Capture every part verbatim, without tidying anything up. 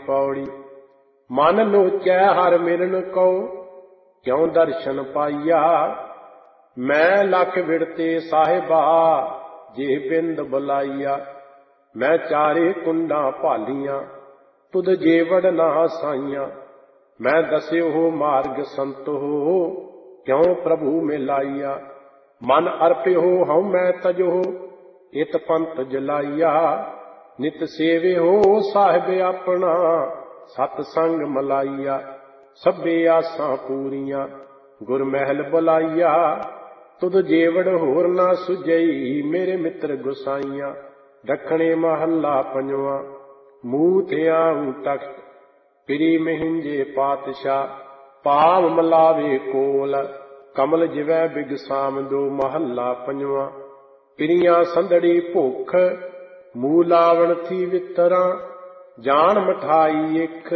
पौड़ी। मन लोचै हर मिलन को, क्यों दर्शन पाइया। मैं लख विड़ते साहिबा, जे बिंद बुलाइया। मैं चारे कुंडा भालियां, तुद जेवड़ ना साइया। मैं दस्यो हो मार्ग संत हो, क्यों प्रभु मिलाइया। मन अर्प्यो हूँ मैं तजो, इत पंत जलाइया। नित सेवे हो साहिब अपना, सतसंग मलाइया। सभे आसां पूरियां, गुर महल बुलाइया। तुद जेवड़ होर ना सुझई, मेरे मित्र गुसाइया। दखणे महला पंजवा। मूत आऊं तख्त, पिरी महिंजे पातशाह। पाव मलावे कोल, कमल जिवै बिगसाम दो। महला पंजवा। पिरियां संदड़ी भुख, मूलावण थी वितरां। जान मठाई इक,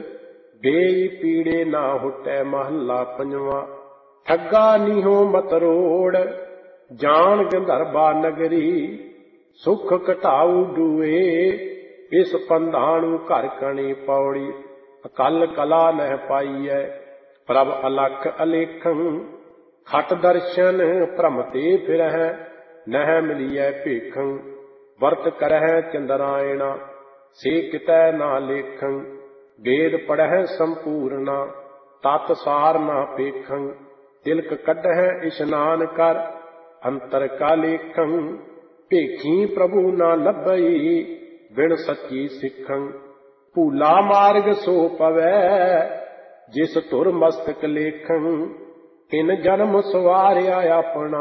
बेई पीड़े ना हुटै। महला पंजवा। ठग्गा नीहो मतरोड़, जान गंधर्वा नगरी। सुख घटाऊ डूए, इस पंधाणु घर कणी पौड़ी। अकल कला नह पाईऐ, प्रभ अलख अलेखं। खट दर्शन भ्रमते फिरह, नह मिलियै भेखं। वर्त करह चंद्रायणा, से कितै ना लेखं। वेद पढ़ह संपूर्णा, तत सार ना पेखं। तिलक कढह इशनान कर, अंतर का लेखं। भेखी प्रभु ना लभई, बिन सच्ची सिखं। भूला मार्ग सो पवै, जिस तुर मस्तक लेखं। इन जन्म सवारिया अपना,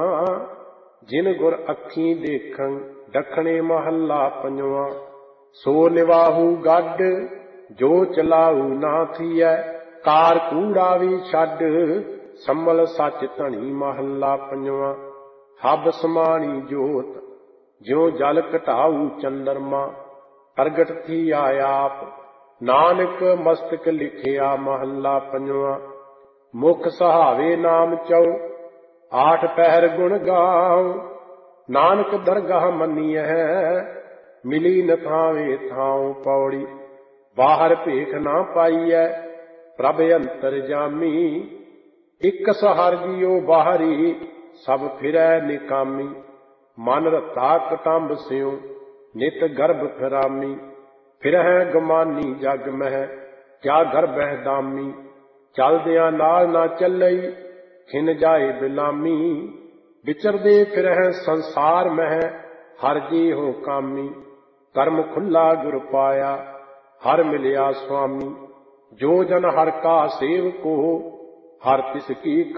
जिन गुर अखी देखं। दखणे महला पंजवा। सो निवाहू गड, जो चलाऊ ना थियै। कार कूड़ा भी छड, संभल सच धनी। महला पंजवा। हब समाणी जोत, ज्यों जल घटाऊ चंद्रमा। प्रगट थी आयाप, नानक मस्तक लिखिया। महला पंजवा। मुख सहावे नाम चौ, आठ पहर गुण गाओ। नानक दरगाह मनिय, मिली न थावे थाऊ पौड़ी। बाहर भेख ना पाईऐ, प्रभ अंतर जामी। इक सहार जियो बाहरी, सब फिरै निकामी। मन रता कटंब स्यों, नित गर्भ फिरामी। फिरह गमानी जग मह, क्या गर्भह दामी। चलदियां नाल ना चलई, खिन जाए बिलामी। विचरदे फिरह संसार मह, हर जी हो कामी। कर्म खुला गुर पाया, हर मिलिया स्वामी। जो जन हर का सेवको, हर तिस की